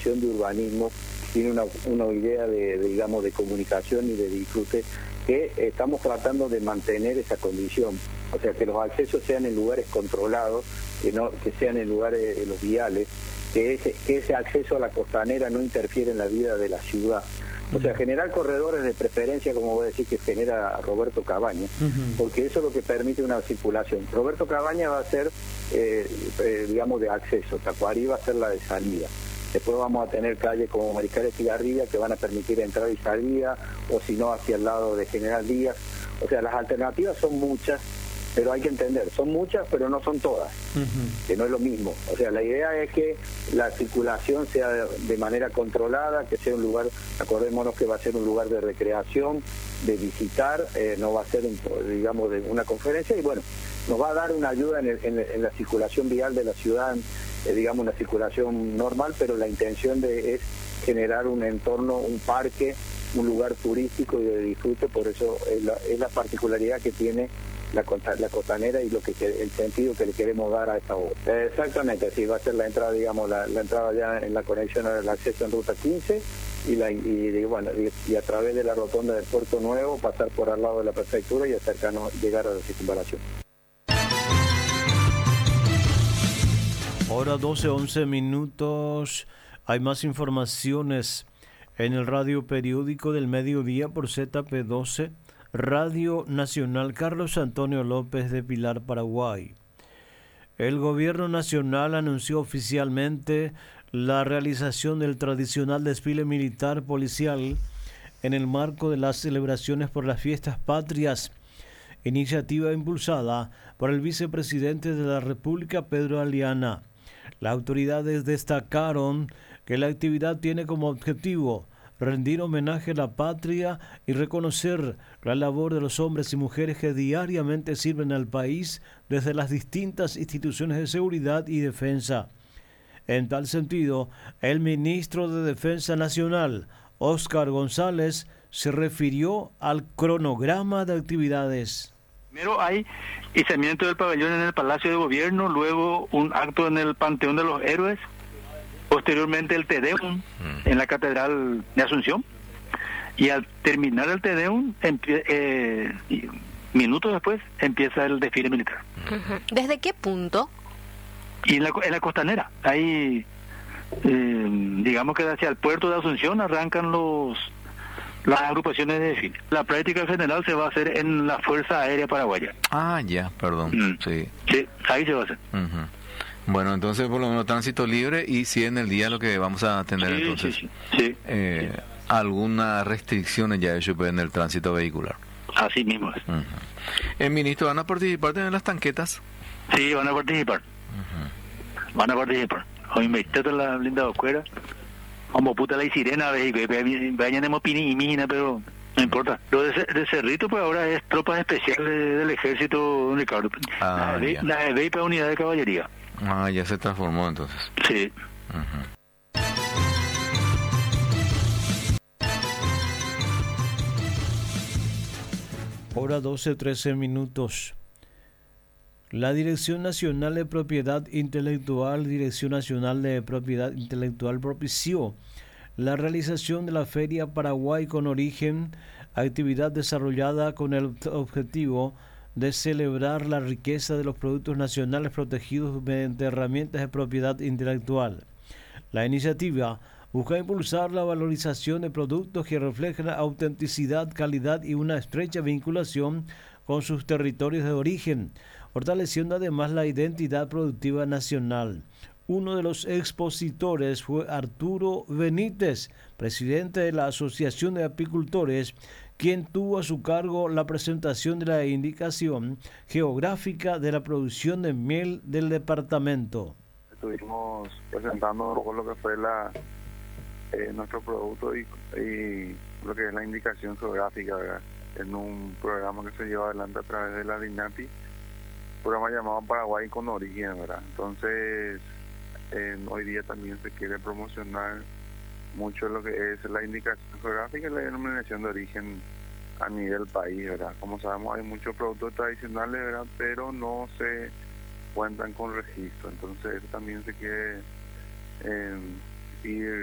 Dirección de Urbanismo tiene una idea digamos, de comunicación y de disfrute, que estamos tratando de mantener esa condición, o sea, que los accesos sean en lugares controlados, que sean en lugares, en los viales, que ese acceso a la costanera no interfiere en la vida de la ciudad. O sea, generar corredores de preferencia, como voy a decir que genera Roberto Cabaña, porque eso es lo que permite una circulación. Roberto Cabaña va a ser, digamos, de acceso, Tacuarí va a ser la de salida. Después vamos a tener calles como Mariscal Estigarribia que van a permitir entrada y salida, o si no, hacia el lado de General Díaz. O sea, las alternativas son muchas, pero hay que entender, son muchas, pero no son todas, que no es lo mismo. O sea, la idea es que la circulación sea de manera controlada, que sea un lugar, acordémonos que va a ser un lugar de recreación, de visitar, no va a ser, digamos, de una conferencia, y bueno, nos va a dar una ayuda en la circulación vial de la ciudad, digamos, una circulación normal, pero la intención es generar un entorno, un parque, un lugar turístico y de disfrute. Por eso es la particularidad que tiene la costanera y el sentido que le queremos dar a esta obra. Exactamente, sí, va a ser la entrada, digamos, la entrada ya en la conexión al acceso en Ruta 15 y a través de la rotonda del Puerto Nuevo, pasar por al lado de la prefectura y llegar a la circunvalación. Hora 12:11. Hay más informaciones en el radio periódico del mediodía por ZP12, Radio Nacional. Carlos Antonio López de Pilar, Paraguay. El gobierno nacional anunció oficialmente la realización del tradicional desfile militar policial en el marco de las celebraciones por las fiestas patrias, iniciativa impulsada por el vicepresidente de la República, Pedro Aliana. Las autoridades destacaron que la actividad tiene como objetivo rendir homenaje a la patria y reconocer la labor de los hombres y mujeres que diariamente sirven al país desde las distintas instituciones de seguridad y defensa. En tal sentido, el ministro de Defensa Nacional, Óscar González, se refirió al cronograma de actividades. Primero hay izamiento del pabellón en el Palacio de Gobierno, luego un acto en el Panteón de los Héroes, posteriormente el Te Deum en la Catedral de Asunción, y al terminar el Te Deum, minutos después, empieza el desfile militar. ¿Desde qué punto? Y en la costanera, ahí, digamos que hacia el puerto de Asunción arrancan las agrupaciones de desfile. La práctica general se va a hacer en la Fuerza Aérea Paraguaya. Ah, ya, perdón. Sí, ahí se va a hacer. Bueno, entonces por lo menos tránsito libre, y si en el día lo que vamos a tener entonces algunas restricciones ya hecho en el tránsito vehicular. Así mismo es. ¿El ministro van a participar en las tanquetas? Sí, van a participar. Van a participar. Hoy me está la blinda oscura. Como puta la sirena, vayan pini y mina, pero no importa. Lo de Cerrito, pues ahora es tropas especiales del ejército, Ricardo. La de para unidad de caballería. Ah, ya se transformó entonces. Sí. Hora 12:13. La Dirección Nacional de Propiedad Intelectual, propició la realización de la Feria Paraguay con Origen, actividad desarrollada con el objetivo de celebrar la riqueza de los productos nacionales protegidos mediante herramientas de propiedad intelectual. La iniciativa busca impulsar la valorización de productos que reflejan autenticidad, calidad y una estrecha vinculación con sus territorios de origen, fortaleciendo además la identidad productiva nacional. Uno de los expositores fue Arturo Benítez, presidente de la Asociación de Apicultores, quien tuvo a su cargo la presentación de la indicación geográfica de la producción de miel del departamento. Estuvimos presentando lo que fue nuestro producto y lo que es la indicación geográfica, ¿verdad? En un programa que se lleva adelante a través de la DINAPI, programa llamado Paraguay con Origen, ¿verdad? Entonces, hoy día también se quiere promocionar mucho lo que es la indicación geográfica y la denominación de origen a nivel país, ¿verdad? Como sabemos, hay muchos productos tradicionales, ¿verdad? Pero no se cuentan con registro. Entonces, eso también se quiere ir